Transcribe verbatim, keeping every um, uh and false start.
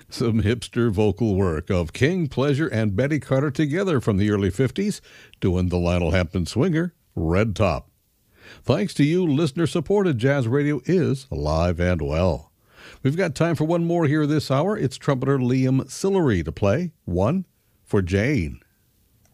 Some hipster vocal work of King Pleasure and Betty Carter together from the early fifties, doing the Lionel Hampton swinger, Red Top. Thanks to you, listener-supported Jazz Radio is alive and well. We've got time for one more here this hour. It's trumpeter Liam Sillery to play One for Jane.